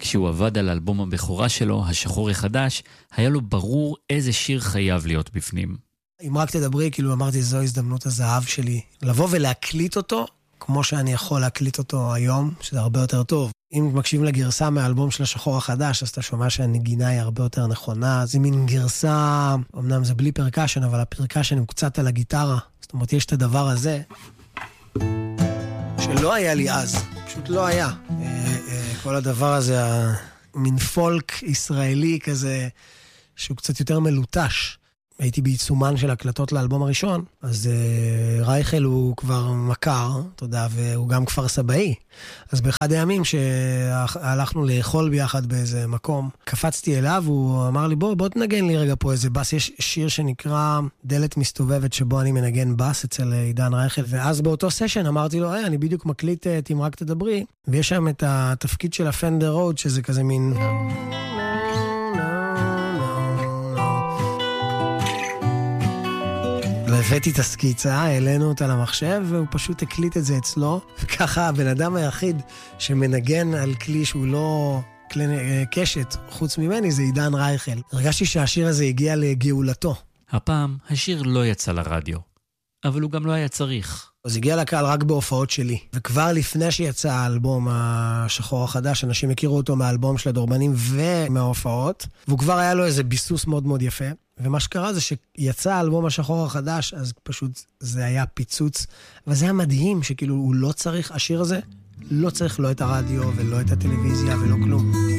כשהוא עבד על אלבום הבכורה שלו, השחור החדש, היה לו ברור איזה שיר חייב להיות בפנים. אם רק תדברי, כאילו אמרתי, זו הזדמנות הזהב שלי. לבוא ולהקליט אותו, כמו שאני יכול להקליט אותו היום, שזה הרבה יותר טוב. אם מקשיבים לגרסה מהאלבום של השחור החדש, אז אתה שומע שהנגינה היא הרבה יותר נכונה. זה מין גרסה, אמנם זה בלי פרקשן, אבל הפרקשן הוא קצת על הגיטרה. זאת אומרת, יש את הדבר הזה, שלא היה לי אז, פשוט לא היה. כל הדבר הזה, מין פולק ישראלי כזה, שהוא קצת יותר מלוטש. הייתי בעיצומן של הקלטות לאלבום הראשון, אז רייכל הוא כבר מכר, אתה יודע, והוא גם כפר סבאי. אז באחד הימים שהלכנו לאכול ביחד באיזה מקום, קפצתי אליו, הוא אמר לי, בוא תנגן לי רגע פה איזה בס. יש שיר שנקרא דלת מסתובבת, שבו אני מנגן בס אצל עידן רייכל, ואז באותו סשן אמרתי לו, אני בדיוק מקליט אם רק תדברי, ויש שם את התפקיד של הפנדר רוד, שזה כזה מין... הבאתי את הסקיצה, העלינו אותה למחשב, והוא פשוט הקליט את זה אצלו, וככה הבן אדם היחיד שמנגן על כלי שהוא לא כלי קשת, חוץ ממני, זה עידן רייכל. הרגשתי שהשיר הזה הגיע לגאולתו. הפעם השיר לא יצא לרדיו, אבל הוא גם לא היה צריך. אז הגיע לקהל רק בהופעות שלי, וכבר לפני שיצא האלבום השחור החדש, אנשים הכירו אותו מהאלבום של הדורבנים ומההופעות, והוא כבר היה לו איזה ביסוס מאוד מאוד יפה, ומה שקרה זה שיצא האלבום השחור החדש, אז פשוט זה היה פיצוץ, וזה היה מדהים שכאילו הוא לא צריך, השיר הזה לא צריך לא את הרדיו ולא את הטלוויזיה ולא כלום.